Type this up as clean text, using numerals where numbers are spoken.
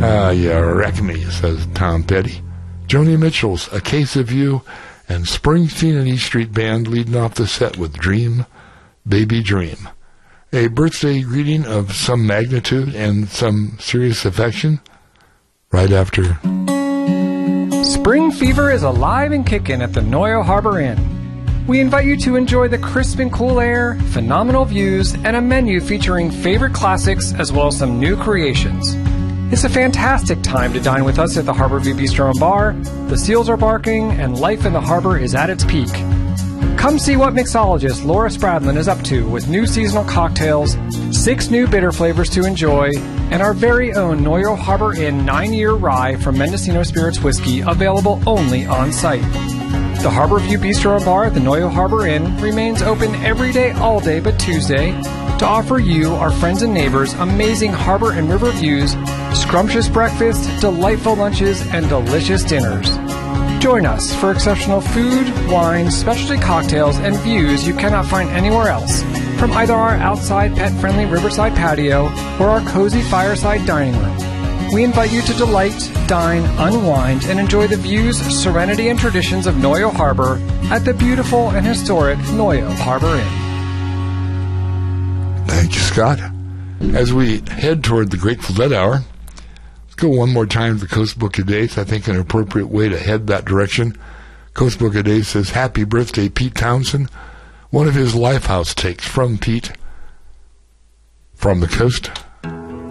You wreck me, says Tom Petty. Joni Mitchell's A Case of You, and Springsteen and E Street Band leading off the set with Dream, Baby Dream. A birthday greeting of some magnitude and some serious affection right after. Spring fever is alive and kicking at the Noyo Harbor Inn. We invite you to enjoy the crisp and cool air, phenomenal views, and a menu featuring favorite classics as well as some new creations. It's a fantastic time to dine with us at the Harborview Bistro and Bar. The seals are barking, and life in the harbor is at its peak. Come see what mixologist Laura Spradlin is up to with new seasonal cocktails, 6 new bitter flavors to enjoy, and our very own Noyo Harbor Inn 9-year rye from Mendocino Spirits Whiskey available only on site. The Harborview Bistro and Bar at the Noyo Harbor Inn remains open every day, all day but Tuesday, to offer you, our friends and neighbors, amazing harbor and river views, scrumptious breakfasts, delightful lunches, and delicious dinners. Join us for exceptional food, wine, specialty cocktails, and views you cannot find anywhere else, from either our outside pet-friendly riverside patio or our cozy fireside dining room. We invite you to delight, dine, unwind, and enjoy the views, serenity, and traditions of Noyo Harbor at the beautiful and historic Noyo Harbor Inn. Thank you, Scott. As we head toward the Grateful Dead Hour, let's go one more time to the Coast Book of Days. I think an appropriate way to head that direction. Coast Book of Days says, Happy birthday, Pete Townsend. One of his Lifehouse takes from Pete from the coast.